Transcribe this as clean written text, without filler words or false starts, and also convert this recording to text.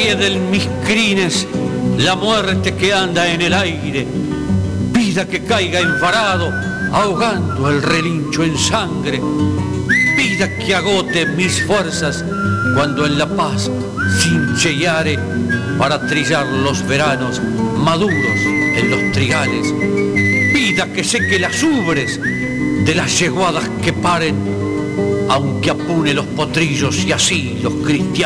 hieden mis crines la muerte que anda en el aire, vida que caiga enfarado, ahogando el relincho en sangre, vida que agote mis fuerzas cuando en la paz cincheare para trillar los veranos maduros en los trigales, vida que seque las ubres de las yeguadas que paren, aunque apune los potrillos y así los cristianos.